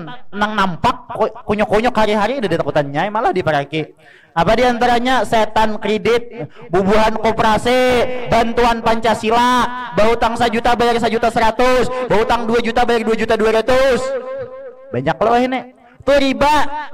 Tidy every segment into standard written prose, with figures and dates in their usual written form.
nang nampak kunyok-kunyok hari-hari udah ditakutannya malah diparaki. Apa diantaranya? Setan kredit, bubuhan koperasi, bantuan Pancasila, bahutang 1 juta bayar 1.100.000, bahutang 2 juta bayar 2.200.000. Banyak loh ini. Itu riba.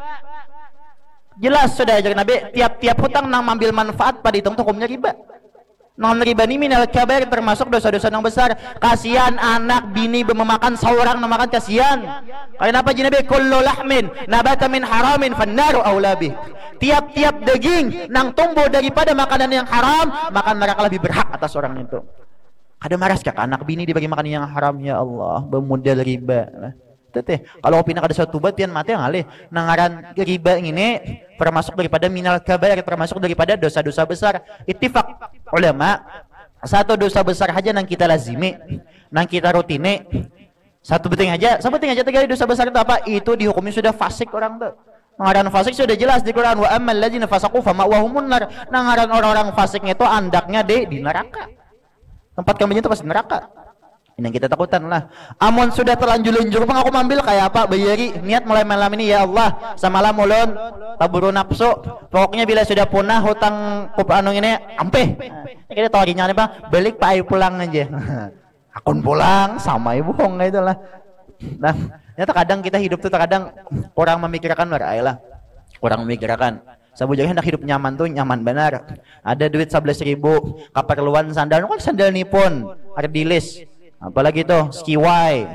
Jelas sudah ajar Nabi, tiap-tiap hutang nang ambil manfaat pada hitung hukumnya riba. Nang riba ini minal kabair, termasuk dosa-dosa yang besar. Kasihan anak bini memakan seorang memakan, kasihan. Karena apa Nabi? Kullu lahmin nabata min haramin fannaru aula bih. Tiap-tiap daging nang tumbuh daripada makanan yang haram, maka neraka lebih berhak atas orang itu. Ada maras kak anak bini dibagi makan yang haram, ya Allah, bermodal riba. Teh kalau opina kada suatu tubat pian mati ngalih nangaran riba ini termasuk daripada minal kabair, termasuk daripada dosa-dosa besar. Ittifaq ulama, satu dosa besar aja nang kita lazimi, nang kita rutine, satu penting aja tiga dosa besar itu apa? Itu dihukumi sudah fasik orang tuh. Nangaran fasik sudah jelas di Quran, wa ammal ladzina fasaqu fama'wahumun nar. Nangaran orang-orang fasiknya itu andaknya di neraka. Tempat kambingnya itu pasti neraka. Ini yang kita takutan lah. Amun sudah terlanjur-lanjur pang aku ambil kayak apa bayari niat mulai malam ini, ya Allah samalam ulun taburu nafsu, pokoknya bila sudah punah hutang anu ini ampe kita tawarinya nih bang balik pak ayo pulang aja. Akun pulang sama ibu hong itulah. Nah ternyata kadang kita hidup tuh terkadang kurang memikirkan lah, kurang memikirkan. Sabujanya hendak hidup nyaman tuh nyaman benar. Ada duit 11.000 keperluan sandal, kan sandal nipon ardilis. Apalagi tuh skiwai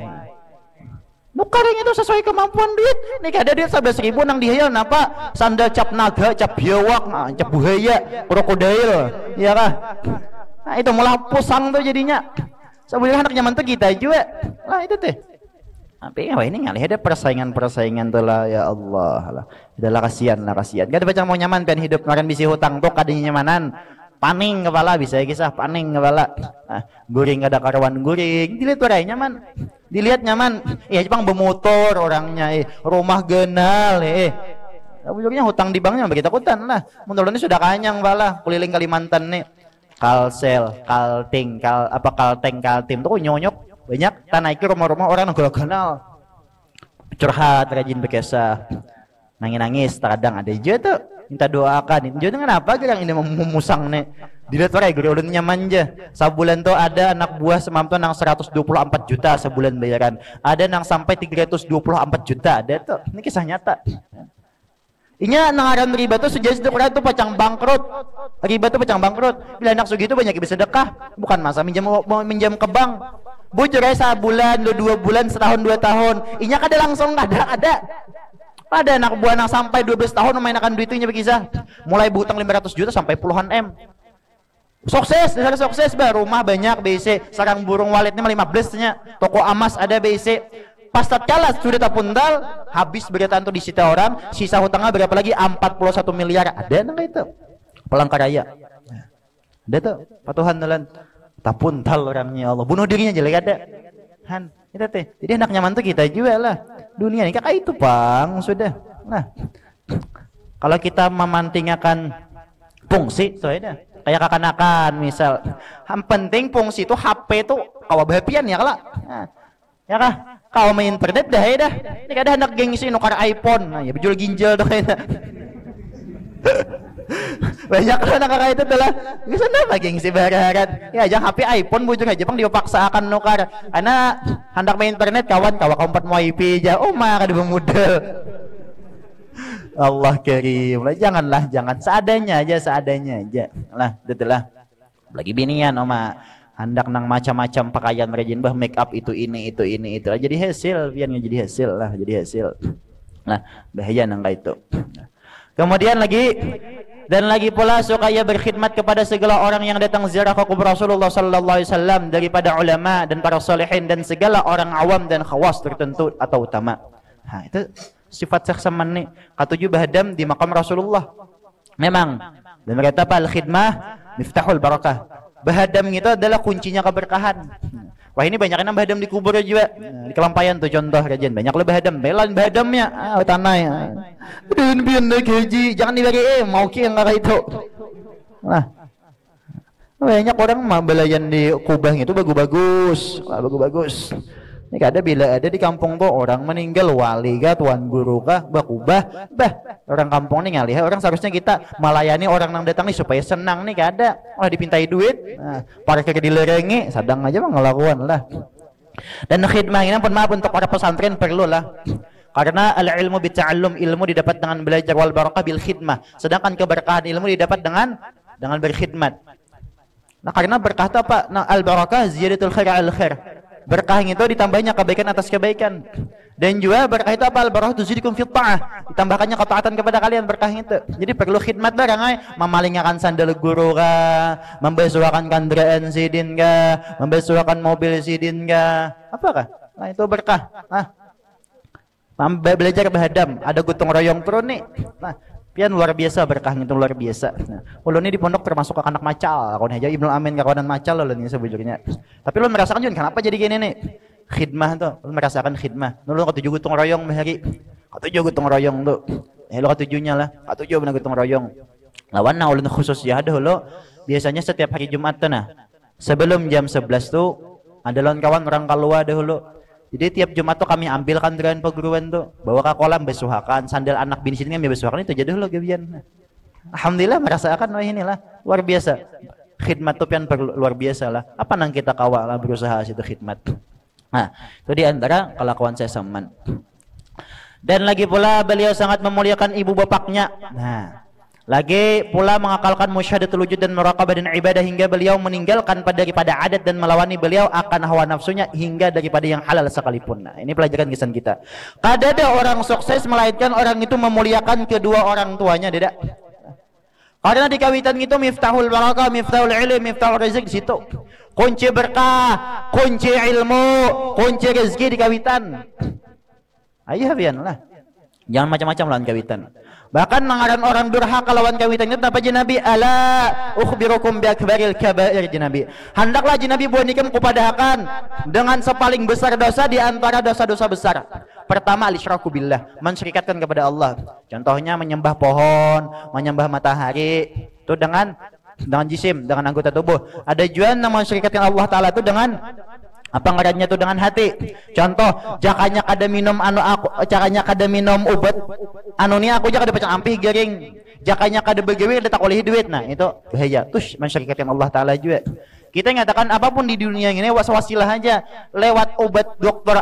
nukarnya itu sesuai kemampuan duit. Nih ada duit 11.000 nang dihayal napa sandal cap naga, cap biawak, cap buaya, krokodil, ya kah? Nah itu malah pusang tuh jadinya. Sebenarnya anak nyaman tuh kita juga lah itu teh. Tapi ini ngalih ada persaingan tuh lah, ya Allah lah. Itulah kasihan. Gak ada mau nyaman kan hidup ngaran bisi hutang tuh kadang nyamanan. Paning kepala bisa ya kisah paning kepala. Guring ada karawan guring dilihat warai nyaman, dilihat nyaman. Jepang bermotor orangnya, rumah genal, ujungnya hutang di banknya bagi takutan lah. Menurutnya sudah kanyang kepala keliling Kalimantan nih. Kalsel, kalting, kaltim tuh nyonyok banyak tanah itu rumah-rumah orang yang kenal. Curhat rajin bekesah, nangis terkadang ada aja tuh. Minta doakan. Jadi kenapa gerang ini memusang nih? Dilihat warai guru ulun nyaman aja. Sebulan tuh ada anak buah semampu nang 124 juta sebulan bayaran. Ada nang sampai 324 juta. Ada tuh. Ini kisah nyata. Inya nangaran riba tuh sejenis Quran tuh pacang bangkrut. Riba tuh pacang bangkrut. Bila anak segitu banyak bisa sedekah. Bukan masa minjam ke bank. Bujur aja sebulan, 2 bulan, setahun, 2 tahun. Inya kada langsung ada. Ada anak buah yang sampai 12 tahun memainkan duitnya berkisah. Mulai berhutang 500 juta sampai puluhan M. Sukses, dasar sukses bah. Rumah banyak BC, sarang burung walitnya 15 nya. Toko emas ada BC. Pas tatkala sudah terpuntal, habis berita itu disita orang, sisa hutangnya berapa lagi? 41 miliar. Ada nang itu. Palangkaraya. Ada tuh, patuhan dalan. Tapuntal orangnya Allah. Bunuh dirinya jelek ada. Han, itu teh. Jadi anak nyaman tuh kita juga lah. Dunia ini kakak itu bang sudah. Nah, kalau kita memantingkan fungsi, soalnya kayak kakanakan misal, yang penting fungsi itu HP itu kawa bahapian ya kalau, nah, ya kah? Kau main internet dah ya dah. Ini ada anak gengsi nukar iPhone, nah, ya berjual ginjal tuh kayaknya. Banyak anak kakak itu telah bisa apa gengsi baharat ya jangan HP iPhone bujur aja bang dipaksa akan nukar karena hendak main internet kawan kompat mau IP aja mah kada bermodal. Allah karim lah, jangan seadanya aja lah itulah lagi binian hendak nang macam-macam pakaian rajin bah make up itu lah jadi hasil biar jadi hasil lah bahaya nang itu. Kemudian lagi pula supaya berkhidmat kepada segala orang yang datang ziarah ke kubur Rasulullah sallallahu alaihi wasallam daripada ulama dan para salihin dan segala orang awam dan khawas tertentu atau utama. Nah, itu sifat saksaman nih. Katujuh bahadam di makam Rasulullah. Memang dan berkata apa al-khidmah miftahul barakah. Bahadam itu adalah kuncinya keberkahan. Wah ini banyak yang bahadam di kubur juga. Di Kelampayan tuh contoh rajin banyak lo bahadam. Belan bahadamnya tanah. Biar naik haji jangan dibagi mau ki yang kayak itu. Nah banyak orang mah belayan di kubah itu bagus. Ini ada bila ada di kampung tuh orang meninggal wali kah, tuan guru kah, bakubah, orang kampung nih ngalih, orang seharusnya kita melayani orang yang datang nih supaya senang nih ada, malah dipintai duit, parkir dilerengi, sadang aja mah ngelakuan lah. Dan khidmah ini pun maaf untuk para pesantren perlu lah. Karena al-ilmu bita'allum, ilmu didapat dengan belajar, wal barakah bil khidmah. Sedangkan keberkahan ilmu didapat dengan berkhidmat. Nah, karena berkah itu apa? Nah, al-barakah ziyadatul khair al-khair. Berkah itu ditambahnya kebaikan atas kebaikan. Dan juga berkah itu apa? Al-barakah tuzidikum fit ta'ah. Ditambahkannya ketaatan kepada kalian berkah itu. Jadi perlu khidmat lah rangai, memalingakan sandal guru kah, membasuhkan kendaraan sidin kah, membasuhkan mobil sidin kah. Apakah? Nah, itu berkah. Nah, belajar berhadam, ada gotong royong terus nih. Nah, pian luar biasa berkah itu luar biasa. Nah, ulun ini di pondok termasuk anak macal. Kau aja Ibnu Amin kawanan macal lo ini sebujurnya. Tapi lo merasakan juga kenapa jadi gini nih? Khidmah tuh, lo merasakan khidmah. Lo ketujuh gotong royong hari. Ketujuh gotong royong tuh. Lo ketujuhnya lah. Ketujuh benar gotong royong. Lawan nah ulun khusus ya ada lo. Biasanya setiap hari Jumat tuh nah. Sebelum jam 11 tuh ada lawan kawan orang Kalua dahulu. Jadi tiap Jumat tuh kami ambilkan dengan perguruan tuh, bawa ke kolam besuhakan, sandal anak bini sini kami besuhakan itu jadi lo gabian. Alhamdulillah merasakan wah inilah luar biasa. Khidmat tuh pian luar biasa lah. Apa nang kita kawal lah berusaha situ khidmat. Nah, itu di antara kelakuan saya Saman. Dan lagi pula beliau sangat memuliakan ibu bapaknya. Nah, lagi pula mengakalkan musyahadatul wujud dan muraqabah dan ibadah hingga beliau meninggalkan daripada adat dan melawani beliau akan hawa nafsunya hingga daripada yang halal sekalipun. Nah, ini pelajaran kesan kita. Kada ada orang sukses melainkan orang itu memuliakan kedua orang tuanya, tidak? Karena di kawitan itu miftahul barakah, miftahul ilm, miftahul rezeki di situ. Kunci berkah, kunci ilmu, kunci rezeki di kawitan. Ayo bian lah. Jangan macam-macam lawan kawitan. Bahkan mengaran orang durhaka lawan kawitan itu apa Nabi? Ala ukhbirukum bi akbaril kabair Nabi. Hendaklah Nabi buanikan kupadahakan dengan sepaling besar dosa di antara dosa-dosa besar. Pertama al-isyraku billah, mensyirikatkan kepada Allah. Contohnya menyembah pohon, menyembah matahari, itu dengan jisim, dengan anggota tubuh. Ada juga yang mensyirikatkan Allah taala itu dengan apa ngarannya tuh dengan hati. Contoh, jakanya kada minum caranya kada minum obat anu ni aku jakada pecah ampih garing. Jakanya kada begawe ada tak oleh duit. Nah, itu bahaya. Terus mensyirikatkan Allah taala juga. Kita nyatakan apapun di dunia ini wasilah aja. Lewat obat dokter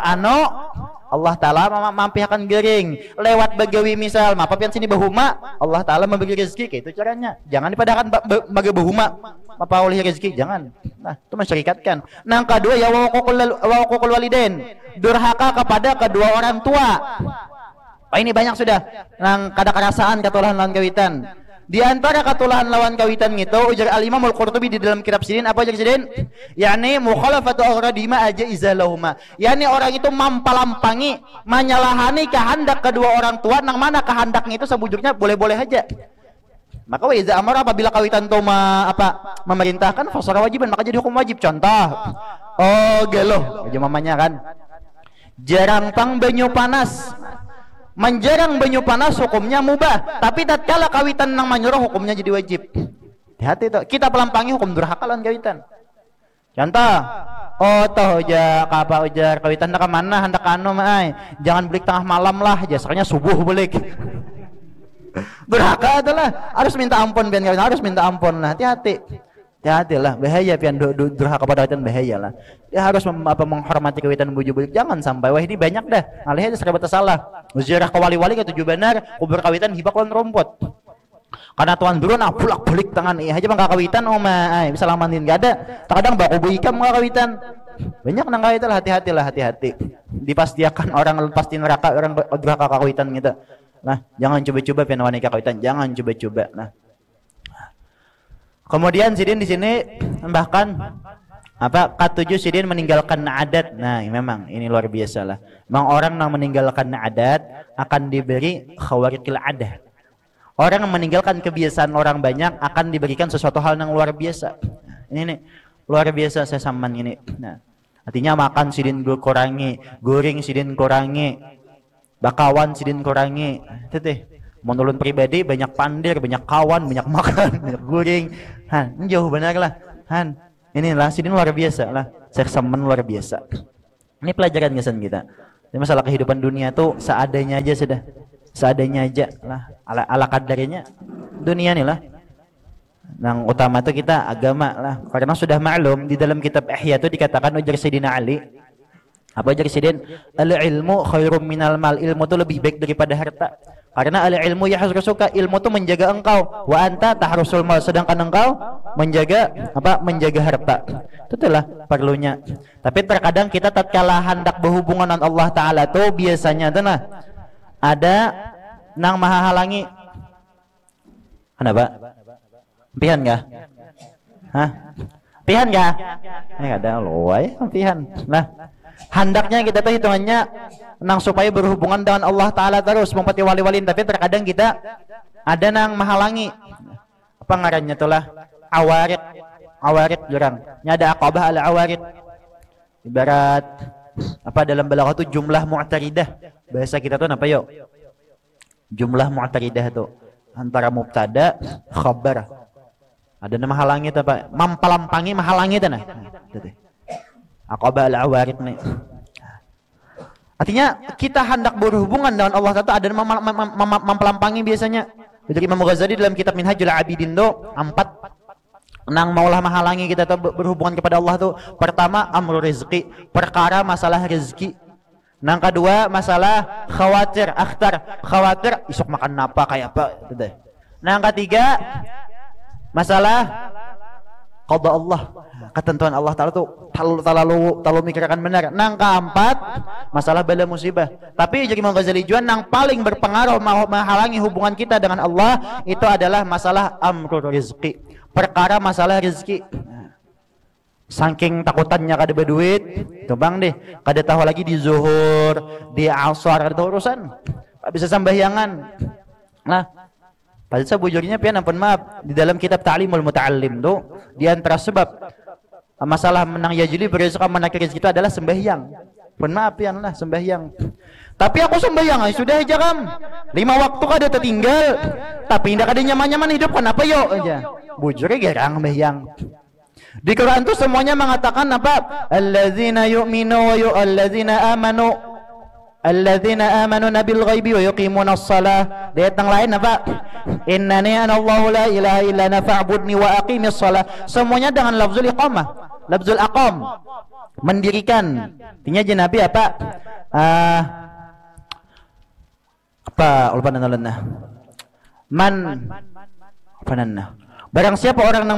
Allah taala mampihkan garing. Lewat begawi misal, apa pian sini bahuma, Allah taala memberi rezeki, itu caranya. Jangan dipadakan bagi bahuma apa oleh rezeki, jangan. Nah, itu mensyirikatkan. Nah, kedua ya wa uququl walidain, durhaka kepada kedua orang tua. Ini banyak sudah nang kada kerasaan katulahan lawan kawitan. Di antara katulahan lawan kawitan itu ujar al-Imam al-Qurtubi di dalam kitab Sidin, apa ujar Sidin? Yani mukhalafatu aghradima aja izalahuma. Yani orang itu mampalampangi, menyalahani kehendak kedua orang tua, nang mana kehendaknya itu sebujurnya boleh-boleh aja. Maka wa iza amara apabila kawitan itu memerintahkan fasara wajiban, maka jadi hukum wajib. Contoh, gelo, aja mamanya kan. Jarang pang banyu panas. Menjarang banyu panas hukumnya mubah, tapi tatkala kawitan nang manyuruh hukumnya jadi wajib. Hati itu. Kita pelampangi hukum durhaka lawan kawitan. Contoh, toh ujar kawitan nak mana hendak anu mai. Jangan balik tengah malam lah, jasanya subuh balik. Durhaka adalah harus minta ampun pian kawitan, harus minta ampun lah. Hati-hati. Hati-hati lah, bahaya pian durhaka pada kawitan, bahaya lah. Dia harus menghormati kawitan bujuk-bujuk. Jangan sampai wah ini banyak dah. Alih aja serba salah. Ziarah ke wali-wali ketujuh benar, kubur kawitan hibak lawan rumput. Karena tuan guru nak pulak-pulik tangan aja bang kawitan bisa lamanin gak ada. Terkadang baku buikam kawitan. Banyak nang kawitan, hati-hati lah, hati-hati. Dipastikan orang pasti neraka orang durhaka kawitan gitu. Nah, jangan coba-coba pian wanita kawitan, jangan coba-coba. Nah. Kemudian Sidin di sini bahkan ketujuh Sidin meninggalkan adat. Nah, memang ini luar biasa lah. Memang orang yang meninggalkan adat akan diberi khawarikil adat. Orang yang meninggalkan kebiasaan orang banyak akan diberikan sesuatu hal yang luar biasa. Ini nih, luar biasa saya saman ini. Nah, artinya makan Sidin kurangi, goreng Sidin kurangi, bakawan Sidin kurangi. Itu teh. Menurut pribadi banyak pandir, banyak kawan, banyak makan, banyak goreng. Ini jauh benar lah. Inilah Sidin luar biasa lah. Saya semen luar biasa. Ini pelajaran kesan kita. Ini masalah kehidupan dunia tuh seadanya aja sudah. Seadanya aja lah, ala kadarnya dunia nih lah. Yang utama tuh kita agama lah. Karena sudah maklum di dalam kitab Ihya itu dikatakan ujar Sayyidina Ali. Apa ujar Sayyidin? Al-ilmu khairum minal mal. Ilmu itu lebih baik daripada harta. Karena al-ilmu yahrusuka, ilmu itu menjaga engkau. Wa anta tahrusul mal, sedangkan engkau menjaga apa? Menjaga harta. Itulah perlunya. Tapi terkadang kita tatkala hendak berhubungan dengan Allah Taala tuh biasanya tuh nah ada nang maha halangi. Kenapa? Pihan kah? Hah? Pihan kah? Ada loai pihan. Nah, hendaknya kita tuh hitungannya nang supaya berhubungan dengan Allah Taala terus mempati wali-walin, tapi terkadang kita ada nang menghalangi. Apa ngarannya tuh lah? Awarid jurang. Nya ada aqabah ala awarid. Ibarat apa dalam balaghah itu jumlah mu'taridah. Bahasa kita tuh apa yuk? Jumlah mu'taridah itu antara mubtada khabar. Ada nama halangi itu apa? Mampalampangi mahalangi itu nah. Aqabah ala awarid nih. Artinya kita hendak berhubungan dengan Allah Ta'ala ada mempelampangi biasanya. Dari Imam Ghazali dalam kitab Minhajul Abidin itu 4 nang maulah menghalangi kita berhubungan kepada Allah tuh. Pertama amru rizki, perkara masalah rezeki. Nang kedua masalah khawatir, khawatir isuk makan apa kayak apa gitu. Nang ketiga masalah qada Allah, ketentuan Allah Taala tuh terlalu mikirkan benar. Nang keempat masalah bala musibah. Tapi jadi Imam Ghazali juan nang paling berpengaruh menghalangi hubungan kita dengan Allah itu adalah masalah amrul rizki, perkara masalah rezeki. Saking takutannya kada berduit, tuh bang deh, kada tahu lagi di zuhur, di asar, kada tahu urusan, bisa sembahyangan. Nah, pada sebujurnya pian ampun maaf di dalam kitab Ta'limul Muta'allim tuh di antara sebab masalah menang yajli berizq menakir rezeki itu adalah sembahyang. Pun maaf pian lah sembahyang. Tapi aku sembahyang sudah aja kam 5 waktu kada tertinggal, tapi tidak ada nyaman-nyaman hidup kenapa yuk aja. Bujurnya gerang sembahyang. Di Quran itu semuanya mengatakan apa? Alladzina yu'minu wa alladzina amanu nabil ghaibi wa yuqimunas shalah. Di ayat yang lain apa? Innani anallahu la ilaha illa ana fa'budni wa aqimis shalah. Semuanya dengan lafzul iqamah, lafzul aqam, mendirikan. Artinya je Nabi apa? Lupa nanalna. Barang siapa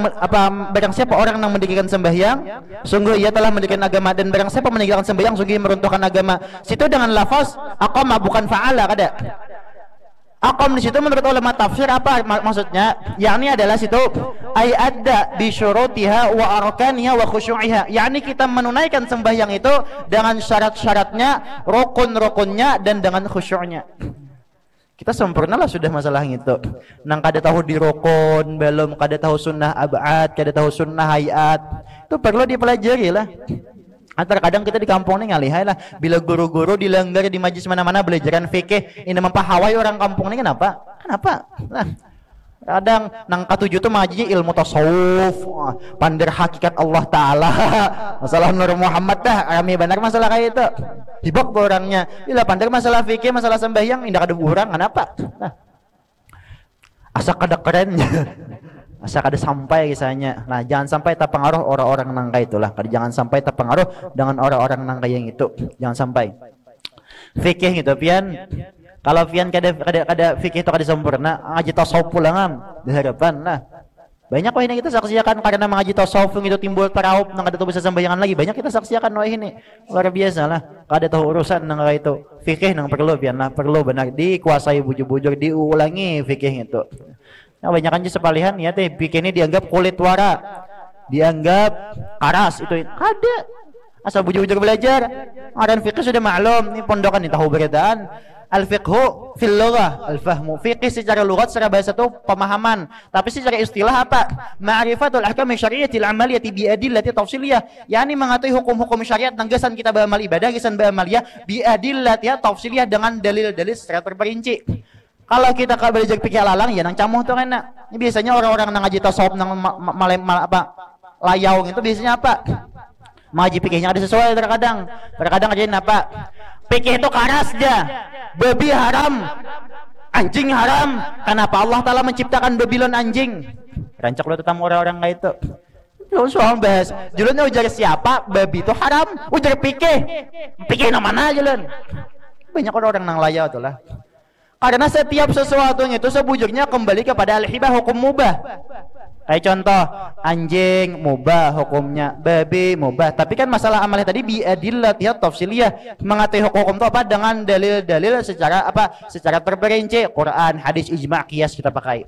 orang yang mendirikan sembahyang, sungguh ia telah mendirikan agama, dan barang siapa meninggalkan sembahyang, sungguh ia meruntuhkan agama. Situ dengan lafaz aqama bukan fa'ala kada. Aqam di situ menurut ulama tafsir apa maksudnya? Yakni adalah situ ay adda bi syurutiha wa arkaniha wa khusyu'iha. Yakni kita menunaikan sembahyang itu dengan syarat-syaratnya, rukun-rukunnya dan dengan khusyuknya. Kita sempurnalah sudah masalah itu. Nang kada tahu di rukun, belum kada tahu sunnah ab'ad, kada tahu sunnah hayat. Itu perlu dipelajari lah. Terkadang kita di kampung ini ngalihai lah. Bila guru-guru dilanggar di majlis mana-mana belajaran fikih, ini mempahawai orang kampung ini kenapa? Nah, kadang nang ketujuh tuh mengaji ilmu tasawuf, pandar hakikat Allah Ta'ala, masalah Nur Muhammad dah, kami benar masalah kayak itu. Hibak orangnya. Bila pandar masalah fikih, masalah sembahyang, indah ada burang, kenapa? Nah, asa kada keren, asa kada sampai kisahnya. Nah, jangan sampai terpengaruh orang-orang nangka itulah. Jangan sampai terpengaruh dengan orang-orang nangka yang itu. Jangan sampai. Fikih gitu, pian. Kalau pian kada fikih itu kada sempurna, ngaji tasawuf pulangan di hadapan. Nah, banyak wah ini kita saksikan karena mengaji tasawuf itu timbul taraup nang kada tahu bisa sembayangan lagi. Banyak kita saksikan wah ini. Luar biasa lah. Kada tahu urusan nang itu. Fikih nang perlu pian lah, perlu benar dikuasai bujur-bujur, diulangi fikih itu. Nah, banyak kan sepalihan ya teh fikih ini dianggap kulit wara. Dianggap karas itu. Ada. Asal bujur-bujur belajar. Ngaran fikih sudah maklum, ini pondokan ini tahu beredaan. Al-fiqhu fil lughah, al-fahmu. Fiqih secara lughat, secara bahasa itu pemahaman. Tapi secara istilah apa? Ma'rifatul ahkam syariatil amaliyati bi adillati tafsiliyah. Yani mengetahui hukum-hukum syariat nanggasan kita beramal ibadah, gisan beramaliyah bi adillati tafsiliyah dengan dalil-dalil secara terperinci. Kalau kita belajar fikih lalang ya nang camuh tuh enak. Ini biasanya orang-orang nang ngaji tasawuf nang layau itu biasanya apa? Mengaji fikihnya ada sesuai terkadang. Terkadang aja apa? Fikih itu karas aja. Babi haram, anjing haram. Kenapa Allah Ta'ala menciptakan babi dan anjing? Rancak lo tentang orang-orang kayak itu. Lu soal bahas. Julunnya ujar siapa? Babi itu haram. Ujar fikih. Fikih mana julun? Banyak orang nang layau tuh lah. Karena setiap sesuatunya itu sebujurnya kembali kepada al-hibah, hukum mubah. Kayak contoh, anjing mubah hukumnya, babi mubah. Tapi kan masalah amalnya tadi biadillatiyat tafsiliyah, mengatai hukum itu apa dengan dalil-dalil secara apa? Secara terperinci, Quran, hadis, ijma', qiyas kita pakai.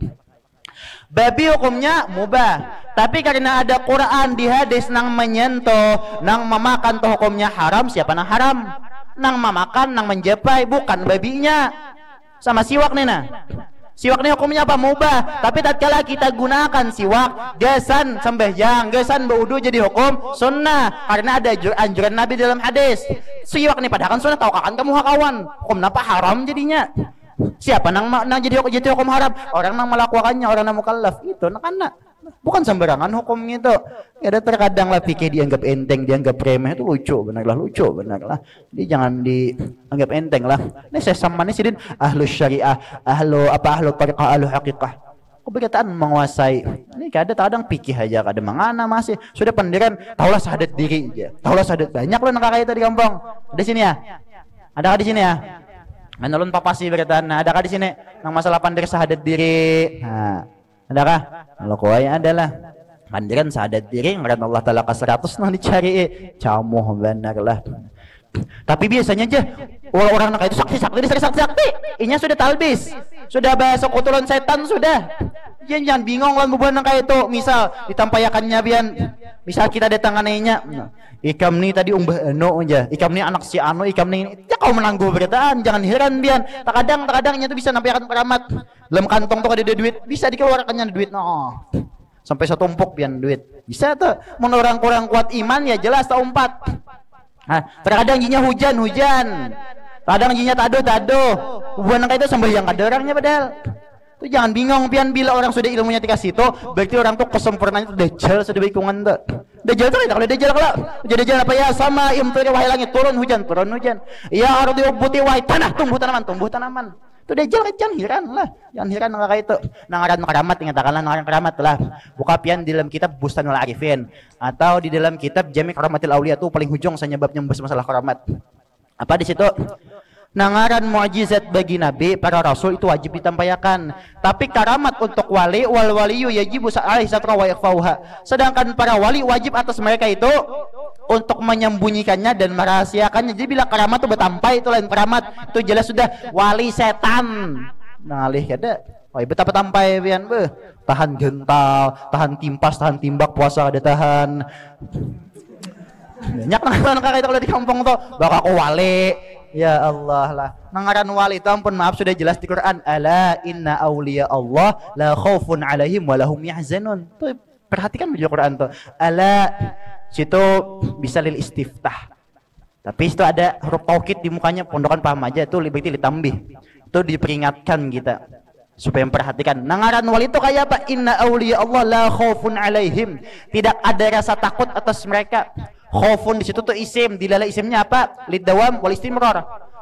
Babi hukumnya mubah, tapi karena ada Quran di hadis nang menyentuh, nang memakan tuh hukumnya haram. Siapa nang haram? Nang memakan, nang menjapai, bukan babinya. Sama siwak nih nah. Siwak ini hukumnya apa? Mubah. Tapi tatkala kita gunakan siwak, gasan sembahyang, gasan berwudu jadi hukum sunnah. Karena ada anjuran Nabi dalam hadis. Siwak ini padahal kan sunnah, tahu kan kamu hakawan. Hukum apa haram jadinya? Siapa nang jadi hukum haram? Orang nang melakukannya, orang nang mukallaf. Itu nak bukan sembarangan hukumnya itu. Ya ada terkadang lah fikih dianggap enteng, dianggap remeh, itu lucu benarlah. Jadi jangan dianggap enteng lah. Ini saya sama nih sidin ahlu syariah, ahlu tariqah, ahlu haqiqah. Keberkataan menguasai. Ini kadang fikih aja, kadang mengana masih sudah pendiran, taulah syahadat diri aja. Taulah syahadat banyak loh nak itu di kampung. Di sini ya. Adakah di sini ya? Menulun papasi berkataan. Nah, adakah di sini nang masalah pandir syahadat diri? Nah, adakah? Kalau kuai adalah pandiran syahadat diri ngaran Allah Ta'ala ke 100 nang dicari camuh benar lah. Tapi biasanya aja orang-orang itu sakti inya sudah talbis, sudah bahasa kotoran setan sudah. Jangan bingung lah bubuhan kayak itu. Misal ditampayakannya bian, misal kita datangannya ikam nih tadi umbah anu aja, ikam nih anak si anu, ikam nih ya kau menangguh beritaan. Jangan heran bian, terkadangnya tuh bisa nampayakan keramat dalam kantong tuh ada duit, bisa dikeluarkannya duit sampai setumpuk bian duit bisa tuh. Mun orang kurang kuat iman ya jelas tak umpat. Nah, terkadang jinya hujan, kadang jinya tado, bukan kayak itu sembahyang kaderangnya padahal. Tuh jangan bingung pian bila orang sudah ilmunya tika situ, berarti orang tuh kesempurnaannya tuh dajjal sudah bikungan tuh. Dajjal tuh kalau dajjal kalau dajjal apa ya sama imtiri wahai langit turun hujan. Ya ardi ubuti wahai tanah tumbuh tanaman. Tuh dajjal kan jangan heran lah kayak itu. Nangaran keramat ingatakanlah nangaran keramat lah. Buka pian di dalam kitab Bustanul Arifin atau di dalam kitab Jami' Karamatil Auliya tuh paling hujung nyebabnya membahas masalah keramat. Apa di situ? Nangaran mukjizat bagi nabi, para rasul itu wajib ditampaikan. Tapi karamat untuk wali wal waliyu yajibu alaihi satra wa ikhfauha. Sedangkan para wali wajib atas mereka itu untuk menyembunyikannya dan merahasiakannya. Jadi bila karamat itu bertampai itu lain karamat, itu jelas sudah wali setan. Ngalih kada. Oh, betapa tampai pian beuh. Tahan gental, tahan timpas, tahan timbak, puasa ada tahan. Banyak nang kakak itu kalau di kampung tuh, bakal aku wali. Ya Allah lah. Nangaran wali itu ampun maaf sudah jelas di Quran. Ala inna awliya Allah la khaufun alaihim wa lahum yahzanun. Tuh perhatikan di Quran tuh. Ala situ bisa lil istiftah. Tapi itu ada huruf taukid di mukanya, pondokan paham aja itu lebih ditambih. Itu diperingatkan kita supaya memperhatikan. Nangaran wali itu kayak apa? Inna awliya Allah la khaufun alaihim. Tidak ada rasa takut atas mereka. Khaufun di situ tuh isim, dilala isimnya apa? Lidawam wal istimrar.